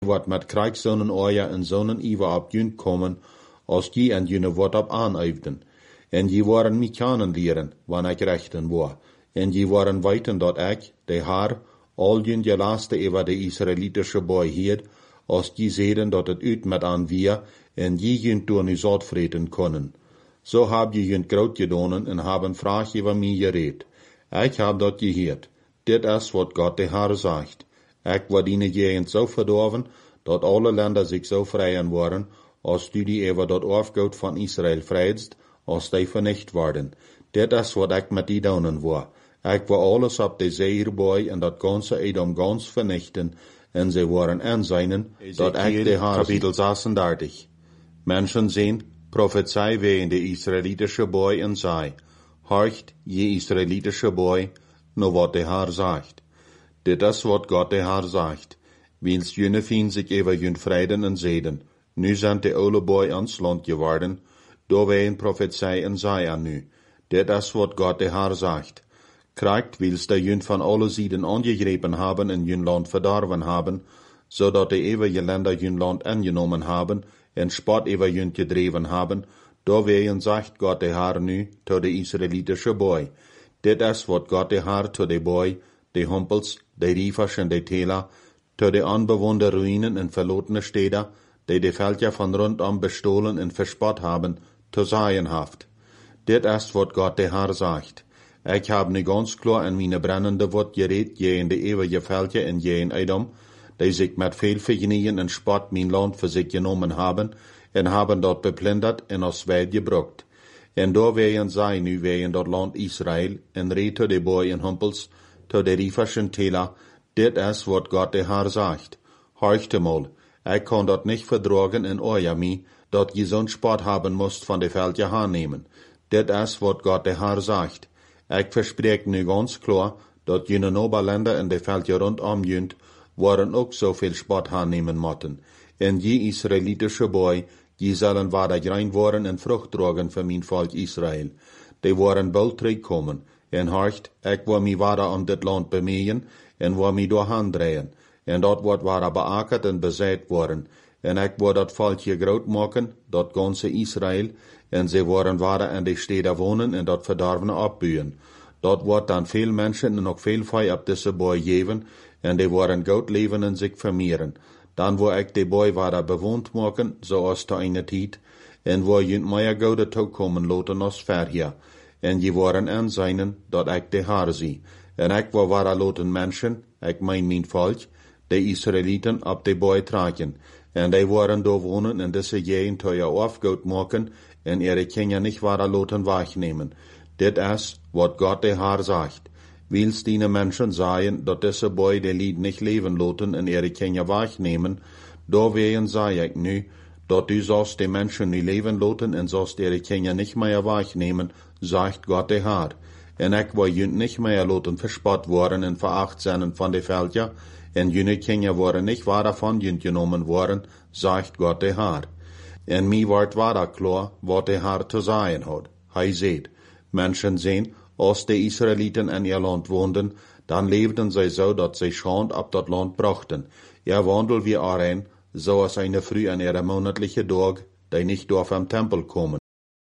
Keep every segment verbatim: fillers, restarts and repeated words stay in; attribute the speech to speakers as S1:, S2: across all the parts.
S1: wat met krijgszonen oja en zonen iwa op jun komen, als die en june wat op aanuifden. En die waren mij kennen leren, wanneer ik rechten was. En die waren weten dat ik, de haar, al jun je laatste ewa de Israëlitische boy hierd, als die zeiden dat het uit met aan wir, en die jun toen u zat vreten konnen. Zo heb je jun groot gedonen en hebben vraag over mij gereed. Ik heb dat geheerd. Dit is wat God de Heer zegt. Ik word in de gegend zo verdorven, dat alle landen zich zo vrijen worden, als du die over dat afgoed van Israël vrijst, als die vernicht worden. Dit is wat ik met die donen wil. Ik wil alles op de zee hierbij en dat ganze Edom gans vernichten, en ze worden aanzien, dat ik de Heer. Kapitel zesendertig. Menschen zien, prophezei wegen de Israëlitische boy en zei, horcht, je Israëlitische boy, no wat de Heer zegt. Dit is wat God de Heer zegt. Wils june fien zich over jun vreden en zeden. Nu zijn de oude boy ans land geworden, door wij een profetie en zei aan nu. Dit is wat God de Heer zegt. Krijgt wils de jun van alle zijden aangegrepen hebben en jun land verdorven hebben, zodat de eeuwige länder jun land ingenomen hebben en spot over jun gedreven hebben, door wij zegt God de Heer nu tot de Israëlitische boy. Dit is wat God de Heer tot de boy, de humpels, de riefers en de tela, tot de onbewoonde ruïnen en verlotene steden, die de veldja van rondom bestolen en verspot hebben, te zeggen haft. Dit is wat God de Heer zegt. Ik heb nu ganz klar in mijn brennende woord gereed, je in de eeuwige veldja en je in Edom, die zich met veel vergenijen en spot mijn land voor zich genomen hebben, en hebben dat beplunderd en als wijd gebruikt. En door wij zij nu wij in dat land Israël, en reed tot de boy en humpels, tot de riefers en tela, dit is wat God de Heer zegt. Horchte mal, ik kan dat niet verdragen in Oyami, dat je zo'n spot hebben moest van de veldje aannemen. Dit is wat God de Heer zegt. Ik verspreek nu ganz klar, dat jene Oberländer in de veldje rondom junt, waren ook zoveel spot aannemen moeten. En die Israëlitische boy, die zullen waardig rein worden en vrucht dragen voor mijn volk Israël. Die waren bald terugkomen. En horcht, ik wil mij waardig om dit land bemeeën, en wil mij doorheen draaien. En dat wordt waardig beakkerd en bezet worden. En ik wil dat volkje groot maken, dat ganze Israël, en ze worden waardig in de steden wonen en dat verdorvene opbuien. Dat wordt dan veel mensen en ook veel vee op deze boy geven, en die worden goed leven en zich vermeeren. Dan wil ik de boy waardig bewoond maken, zoals te eine tijd, en wil je meer goede toekomen laten als verheer. En je worden aanzien dat ik de Heer zie. En ik wil waardig laten mensen, ik mijn mijn volk, de Israëlieten op de boy tragen. En die worden door wonen en deze gegend tot je afgoed maken, en ihre kinderen niet waardig laten wegnemen. Dit is wat God de Heer zegt. Wils die mensen zeggen dat deze boy de lied niet leven laten en ihre kinderen wegnemen, doorwegen zei ik nu, dat u zoals de mensen nu leven laten en zoals ihre kinderen niet meer wegnemen, zegt God de Heer. En ik wil jullie niet meer laten verspot worden en veracht zijn van de veldja, en jullie kinderen worden niet waardig van jullie genomen worden, zegt God de Heer. En mij wordt waardig klaar wat de Heer te zeggen had. Hij zegt, mensen zien, als de Israëlieten in ihr land woonden, dan leefden zij zo dat zij schand op dat land brachten. Er wandel wie erin, zoals eine früh an ihrer monatliche dag, die nicht door vom tempel komen.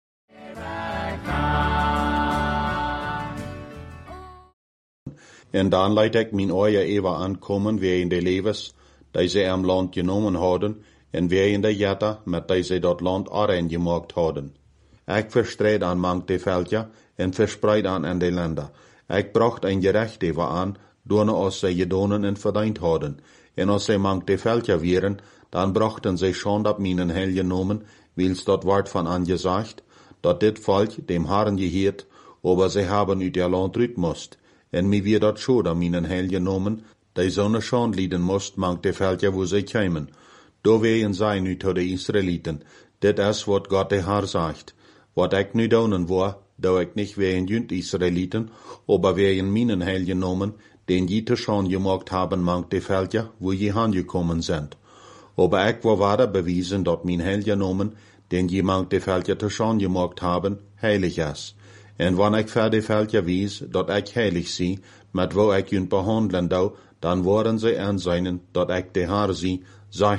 S1: En dan leid ik mijn oor even aankomen, wie in de levens, die zij am land genomen hadden, en wie in de jette, met die zij dat land erin gemaakt hadden. Ik verstrijd aan mank de veldja, en verspreid aan in de landen. Ik bracht een gerecht even aan, door als zij gedonen en verdiend hadden. En als zij mank de veldja wieren, dan brachten zij schand op mijn heil genomen, wils dat wordt van aangezegd, dat dit volk dem Herrn geheert, aber zij hebben uit ihr land uit moest. En mij weer dat schuld aan mijn heil genomen, die zo'n schand lieden moest, mank de veldja wo zij kwamen. Door wegen zij nu tot de Israëlieten, dit is wat God de Heer zegt. Wat ik nu doen wil, doe ik niet wegen junt Israëlieten, aber wegen mijn heil genomen, den je te schand gemaakt hebben, mank de veldja wo je aangekomen zijn. Aber ik wil waardig bewijzen dat mijn heil genomen, den je mank de veldja te schand gemaakt hebben, heilig is. En wanneer ik voor de veldja wies, dat ik heilig zie, met wo ik junt behandelen doe, dan worden zij aanzien dat ik de Heer zie, zag